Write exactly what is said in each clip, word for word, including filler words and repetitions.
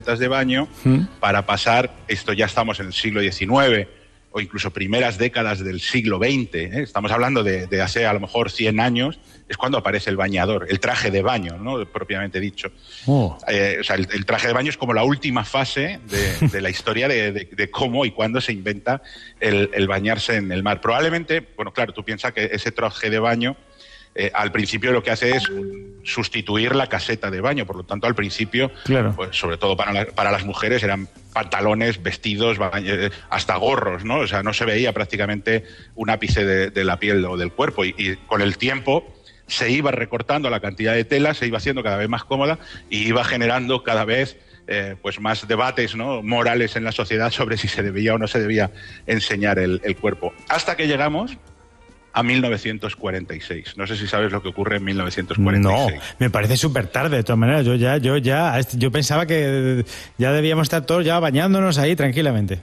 de baño ¿Mm? para pasar, esto ya estamos en el siglo diecinueve o incluso primeras décadas del siglo veinte, ¿eh? Estamos hablando de, de hace a lo mejor cien años, es cuando aparece el bañador, el traje de baño, ¿no? Propiamente dicho. Oh. Eh, o sea, el, el traje de baño es como la última fase de, de la historia de, de, de cómo y cuándo se inventa el, el bañarse en el mar. Probablemente, bueno, claro, tú piensas que ese traje de baño Eh, al principio lo que hace es sustituir la caseta de baño, por lo tanto al principio, claro. pues, sobre todo para, la, para las mujeres, eran pantalones, vestidos, hasta gorros, ¿no? O sea, no se veía prácticamente un ápice de, de la piel o del cuerpo y, y con el tiempo se iba recortando la cantidad de tela, se iba haciendo cada vez más cómoda y iba generando cada vez eh, pues más debates, ¿no? morales en la sociedad sobre si se debía o no se debía enseñar el, el cuerpo. Hasta que llegamos a mil novecientos cuarenta y seis. No sé si sabes lo que ocurre en mil novecientos cuarenta y seis. No, me parece súper tarde, de todas maneras. Yo ya, yo ya, yo pensaba que ya debíamos estar todos ya bañándonos ahí tranquilamente.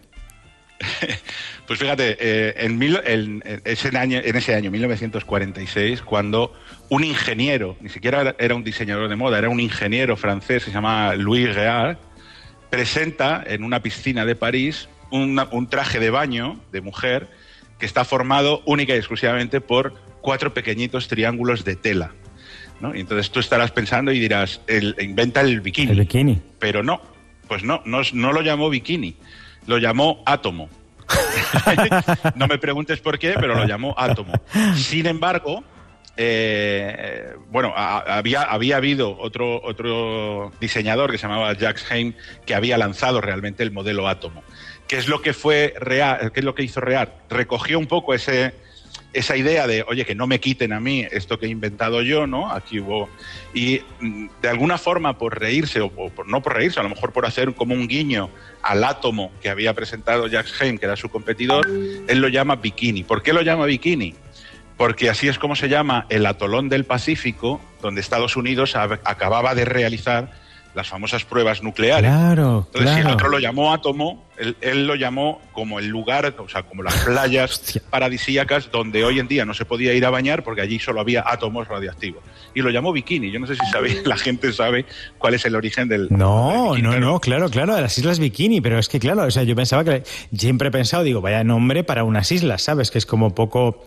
Pues fíjate, eh, en, mil, en, ese año, en ese año, mil novecientos cuarenta y seis, cuando un ingeniero, ni siquiera era un diseñador de moda, era un ingeniero francés, se llama Louis Réard, presenta en una piscina de París una, un traje de baño de mujer que está formado única y exclusivamente por cuatro pequeñitos triángulos de tela, ¿no? Y entonces tú estarás pensando y dirás, el, inventa el bikini. El bikini. Pero no, pues no, no, no lo llamó bikini, lo llamó átomo. No me preguntes por qué, pero lo llamó átomo. Sin embargo, eh, bueno, a, había, había habido otro, otro diseñador que se llamaba Jacques Heim que había lanzado realmente el modelo átomo. ¿Qué es lo que fue Réard? ¿Qué es lo que hizo Réard? Recogió un poco ese, esa idea de, oye, que no me quiten a mí esto que he inventado yo, ¿no? Aquí hubo... Y de alguna forma, por reírse, o por, no por reírse, a lo mejor por hacer como un guiño al átomo que había presentado Jacques Heim, que era su competidor, él lo llama bikini. ¿Por qué lo llama bikini? Porque así es como se llama el atolón del Pacífico, donde Estados Unidos acababa de realizar las famosas pruebas nucleares. Claro, Entonces, claro. si el otro lo llamó átomo, él, él lo llamó como el lugar, o sea, como las playas Hostia. paradisíacas donde hoy en día no se podía ir a bañar porque allí solo había átomos radioactivos. Y lo llamó bikini. Yo no sé si sabe, la gente sabe cuál es el origen del... No, del bikini, no, pero... no, claro, claro, de las Islas Bikini, pero es que claro, o sea, yo pensaba que, siempre he pensado, digo, vaya nombre para unas islas, ¿sabes? Que es como poco,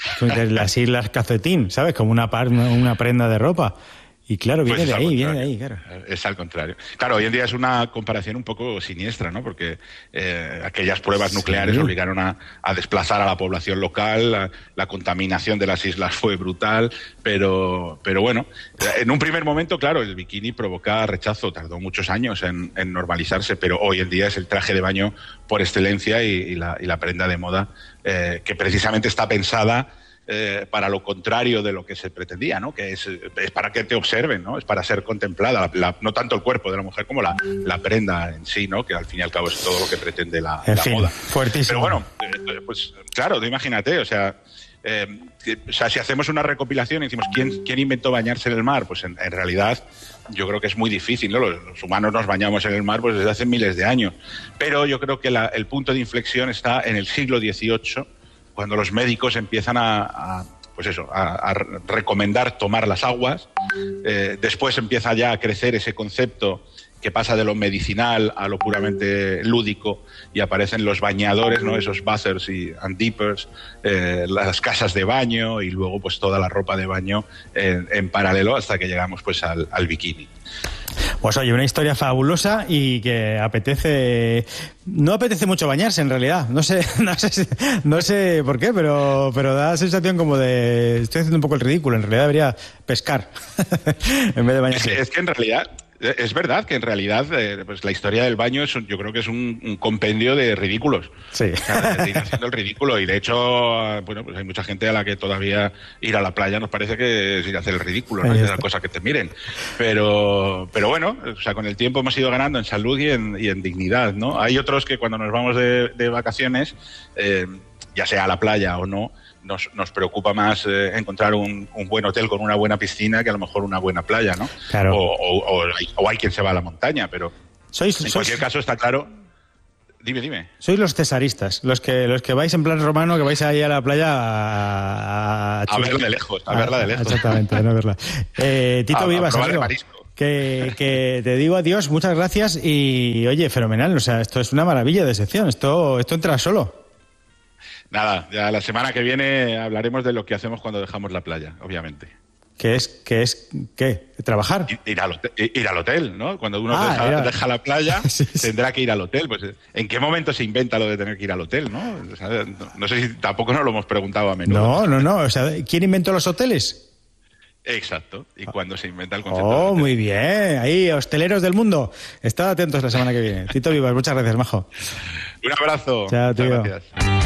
las Islas Calcetín, ¿sabes? Como una, par, una prenda de ropa. Y claro, viene Pues de ahí, viene de ahí, claro. Es al contrario. Claro, hoy en día es una comparación un poco siniestra, ¿no? Porque eh, aquellas pruebas sí. nucleares obligaron a, a desplazar a la población local, la, la contaminación de las islas fue brutal, pero, pero bueno, en un primer momento, claro, el bikini provocaba rechazo, tardó muchos años en, en normalizarse, pero hoy en día es el traje de baño por excelencia y, y, la, y la prenda de moda eh, que precisamente está pensada Eh, para lo contrario de lo que se pretendía, ¿no? Que es, es para que te observen, ¿no? Es para ser contemplada, la, no tanto el cuerpo de la mujer como la, la prenda en sí, ¿no? Que al fin y al cabo es todo lo que pretende la, en la fin, moda. Fuertísimo. Pero bueno, eh, pues claro, tú imagínate, o sea, eh, que, o sea, si hacemos una recopilación y decimos ¿quién, quién inventó bañarse en el mar? Pues en, en realidad yo creo que es muy difícil, ¿no? Los, los humanos nos bañamos en el mar pues desde hace miles de años, pero yo creo que la, el punto de inflexión está en el siglo dieciocho, cuando los médicos empiezan a, a pues eso, a, a recomendar tomar las aguas. Eh, después empieza ya a crecer ese concepto que pasa de lo medicinal a lo puramente lúdico y aparecen los bañadores, ¿no? Esos bathers y and dippers, eh, las casas de baño y luego pues toda la ropa de baño en, en paralelo hasta que llegamos pues al, al bikini. Pues oye, una historia fabulosa y que apetece... No apetece mucho bañarse, en realidad. No sé, no sé, no sé por qué, pero, pero da la sensación como de... Estoy haciendo un poco el ridículo. En realidad debería pescar en vez de bañarse. Es, es que en realidad... Es verdad que en realidad eh, pues la historia del baño es un, yo creo que es un, un compendio de ridículos. Sí. O sea, de ir haciendo el ridículo y de hecho, bueno, pues hay mucha gente a la que todavía ir a la playa nos parece que es ir a hacer el ridículo, no es una cosa que te miren. Pero, pero bueno, o sea, con el tiempo hemos ido ganando en salud y en, y en dignidad, ¿no? Hay otros que cuando nos vamos de, de vacaciones, eh, ya sea a la playa o no, Nos, nos preocupa más eh, encontrar un, un buen hotel con una buena piscina que a lo mejor una buena playa, ¿no? Claro. O, o, o, hay, o hay quien se va a la montaña, pero sois, en sois, cualquier caso está claro. Dime, dime. Sois los cesaristas, los que los que vais en plan romano, que vais ahí a la playa a... A, a verla de lejos, a, a verla de lejos. Exactamente, a no verla. Eh, Tito a, Vivas, a amigo. marisco. Que, que te digo adiós, muchas gracias y, oye, fenomenal. O sea, esto es una maravilla de sección. Esto, esto entra solo. Nada, ya la semana que viene hablaremos de lo que hacemos cuando dejamos la playa, obviamente. ¿Qué es? ¿Qué es? ¿Qué? ¿Trabajar? Ir, ir, al, hotel, ir al hotel, ¿no? Cuando uno ah, deja, era... deja la playa, sí, sí. tendrá que ir al hotel. Pues, ¿en qué momento se inventa lo de tener que ir al hotel, no? O sea, no, no sé si tampoco nos lo hemos preguntado a menudo. No, no, no. O sea, ¿quién inventó los hoteles? Exacto. ¿Y cuándo se inventa el concepto? Oh, muy bien. Ahí, hosteleros del mundo. Estad atentos la semana que viene. Tito Vivas, muchas gracias, majo. Un abrazo. Chao, tío. Muchas gracias.